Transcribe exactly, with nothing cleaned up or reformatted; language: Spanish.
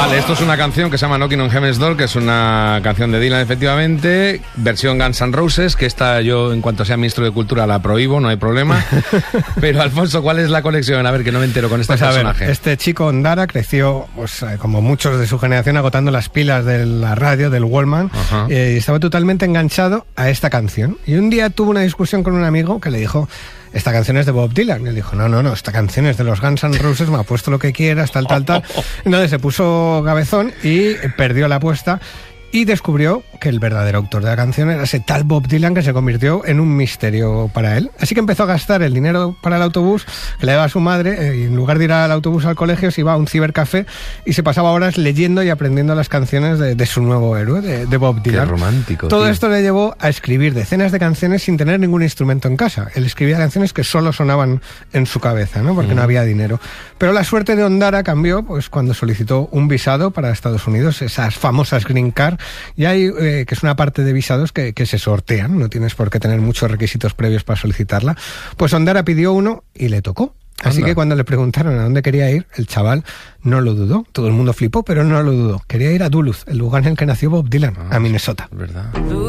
Vale, esto es una canción que se llama Knocking on Heaven's Door, que es una canción de Dylan, efectivamente, versión Guns N' Roses, que esta yo, en cuanto sea ministro de Cultura, la prohíbo, no hay problema. Pero, Alfonso, ¿cuál es la conexión? A ver, que no me entero con este pues personaje. A ver, este chico Ondara creció, pues, como muchos de su generación, agotando las pilas de la radio, del Walkman, eh, y estaba totalmente enganchado a esta canción. Y un día tuvo una discusión con un amigo que le dijo: esta canción es de Bob Dylan. Y él dijo: no, no, no, esta canción es de los Guns N' Roses, me ha puesto lo que quieras, tal, tal, tal. Entonces se puso cabezón y perdió la apuesta y descubrió que el verdadero autor de la canción era ese tal Bob Dylan, que se convirtió en un misterio para él. Así que empezó a gastar el dinero para el autobús que le daba a su madre, eh, y en lugar de ir al autobús al colegio, se iba a un cibercafé y se pasaba horas leyendo y aprendiendo las canciones de, de su nuevo héroe, de, de Bob Dylan. Qué romántico. Todo tío. esto le llevó a escribir decenas de canciones sin tener ningún instrumento en casa. Él escribía canciones que solo sonaban en su cabeza, ¿no? Porque mm. no había dinero. Pero la suerte de Ondara cambió pues cuando solicitó un visado para Estados Unidos, esas famosas Green Card. Y hay, eh, que es una parte de visados que, que se sortean, no tienes por qué tener muchos requisitos previos para solicitarla. Pues Ondara pidió uno y le tocó. Así Anda. que cuando le preguntaron a dónde quería ir, el chaval no lo dudó. Todo el mundo flipó, pero no lo dudó. Quería ir a Duluth, el lugar en el que nació Bob Dylan, ah, a Minnesota. ¿Verdad?